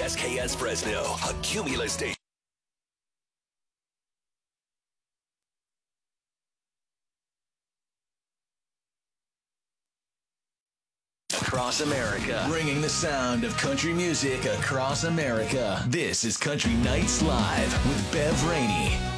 WSKS Fresno, a Cumulus station. Across America, bringing the sound of country music across America. This is Country Nights Live with Bev Rainey.